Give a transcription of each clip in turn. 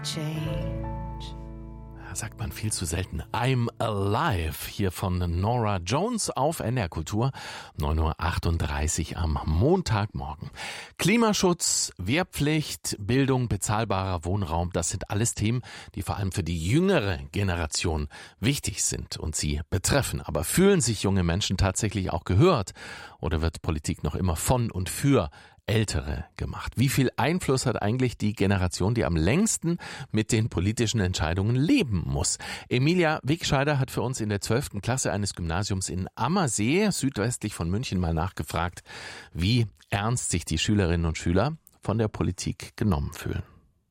Sagt man viel zu selten. I'm Alive, hier von Norah Jones auf NDR Kultur, 9:38 Uhr am Montagmorgen. Klimaschutz, Wehrpflicht, Bildung, bezahlbarer Wohnraum, das sind alles Themen, die vor allem für die jüngere Generation wichtig sind und sie betreffen. Aber fühlen sich junge Menschen tatsächlich auch gehört? Oder wird Politik noch immer von und für Ältere gemacht? Wie viel Einfluss hat eigentlich die Generation, die am längsten mit den politischen Entscheidungen leben muss? Emilia Wegscheider hat für uns in der 12. Klasse eines Gymnasiums in Ammersee, südwestlich von München, mal nachgefragt, wie ernst sich die Schülerinnen und Schüler von der Politik genommen fühlen.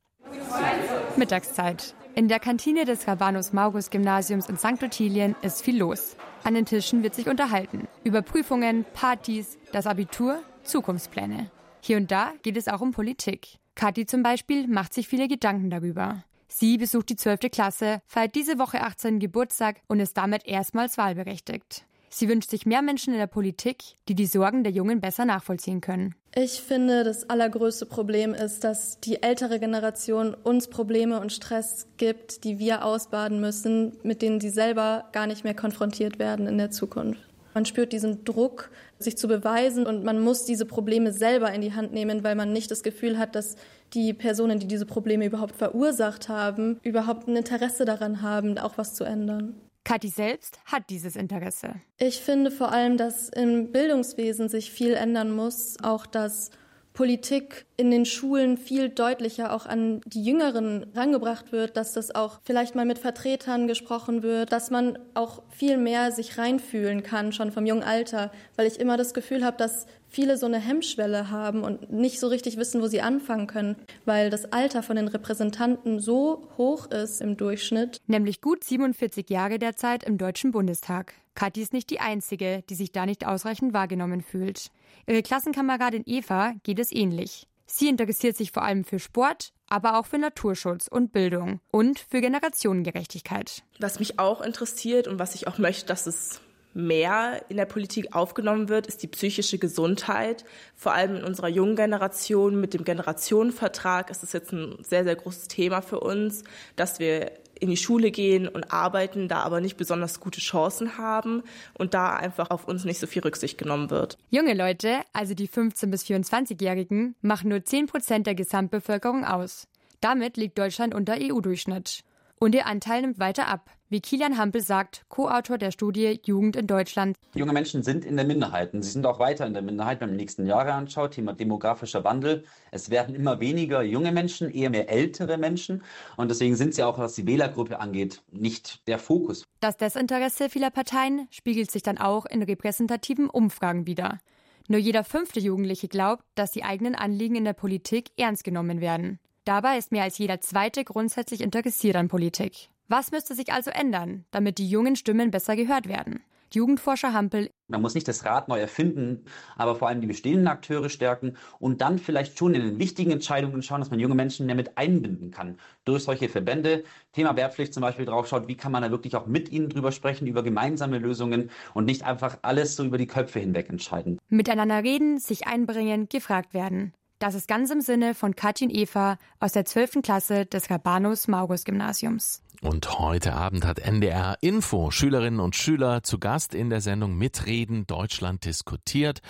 Mittagszeit. In der Kantine des Rabanus-Maurus-Gymnasiums in St. Ottilien ist viel los. An den Tischen wird sich unterhalten. Über Prüfungen, Partys, das Abitur, Zukunftspläne. Hier und da geht es auch um Politik. Kathi zum Beispiel macht sich viele Gedanken darüber. Sie besucht die 12. Klasse, feiert diese Woche 18. Geburtstag und ist damit erstmals wahlberechtigt. Sie wünscht sich mehr Menschen in der Politik, die die Sorgen der Jungen besser nachvollziehen können. Ich finde, das allergrößte Problem ist, dass die ältere Generation uns Probleme und Stress gibt, die wir ausbaden müssen, mit denen sie selber gar nicht mehr konfrontiert werden in der Zukunft. Man spürt diesen Druck, sich zu beweisen, und man muss diese Probleme selber in die Hand nehmen, weil man nicht das Gefühl hat, dass die Personen, die diese Probleme überhaupt verursacht haben, überhaupt ein Interesse daran haben, auch was zu ändern. Kathi selbst hat dieses Interesse. Ich finde vor allem, dass im Bildungswesen sich viel ändern muss, auch dass Politik in den Schulen viel deutlicher auch an die Jüngeren rangebracht wird, dass das auch vielleicht mal mit Vertretern gesprochen wird, dass man auch viel mehr sich reinfühlen kann, schon vom jungen Alter, weil ich immer das Gefühl habe, dass viele so eine Hemmschwelle haben und nicht so richtig wissen, wo sie anfangen können, weil das Alter von den Repräsentanten so hoch ist im Durchschnitt. Nämlich gut 47 Jahre derzeit im Deutschen Bundestag. Kathi ist nicht die Einzige, die sich da nicht ausreichend wahrgenommen fühlt. Ihre Klassenkameradin Eva geht es ähnlich. Sie interessiert sich vor allem für Sport, aber auch für Naturschutz und Bildung und für Generationengerechtigkeit. Was mich auch interessiert und was ich auch möchte, dass es mehr in der Politik aufgenommen wird, ist die psychische Gesundheit. Vor allem in unserer jungen Generation mit dem Generationenvertrag ist es jetzt ein sehr, sehr großes Thema für uns, dass wir in die Schule gehen und arbeiten, da aber nicht besonders gute Chancen haben und da einfach auf uns nicht so viel Rücksicht genommen wird. Junge Leute, also die 15- bis 24-Jährigen, machen nur 10% der Gesamtbevölkerung aus. Damit liegt Deutschland unter EU-Durchschnitt. Und ihr Anteil nimmt weiter ab, wie Kilian Hampel sagt, Co-Autor der Studie Jugend in Deutschland. Junge Menschen sind in der Minderheit und sie sind auch weiter in der Minderheit, wenn man die nächsten Jahre anschaut. Thema demografischer Wandel. Es werden immer weniger junge Menschen, eher mehr ältere Menschen. Und deswegen sind sie auch, was die Wählergruppe angeht, nicht der Fokus. Das Desinteresse vieler Parteien spiegelt sich dann auch in repräsentativen Umfragen wider. Nur jeder 5. Jugendliche glaubt, dass die eigenen Anliegen in der Politik ernst genommen werden. Dabei ist mehr als jeder 2. grundsätzlich interessiert an Politik. Was müsste sich also ändern, damit die jungen Stimmen besser gehört werden? Jugendforscher Hampel. Man muss nicht das Rad neu erfinden, aber vor allem die bestehenden Akteure stärken und dann vielleicht schon in den wichtigen Entscheidungen schauen, dass man junge Menschen mehr mit einbinden kann. Durch solche Verbände, Thema Wehrpflicht zum Beispiel, drauf schaut, wie kann man da wirklich auch mit ihnen drüber sprechen, über gemeinsame Lösungen und nicht einfach alles so über die Köpfe hinweg entscheiden. Miteinander reden, sich einbringen, gefragt werden. Das ist ganz im Sinne von Kathi und Eva aus der 12. Klasse des Rabanus-Maurus-Gymnasiums. Und heute Abend hat NDR Info Schülerinnen und Schüler zu Gast in der Sendung Mitreden Deutschland diskutiert.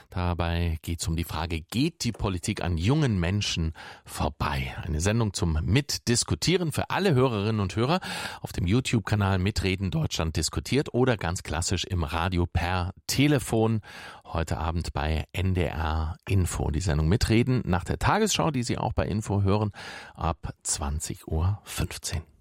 Dabei geht es um die Frage, geht die Politik an jungen Menschen vorbei? Eine Sendung zum Mitdiskutieren für alle Hörerinnen und Hörer auf dem YouTube-Kanal Mitreden Deutschland diskutiert oder ganz klassisch im Radio per Telefon. Heute Abend bei NDR Info. Die Sendung Mitreden nach der Tagesschau, die Sie auch bei Info hören, ab 20:15 Uhr.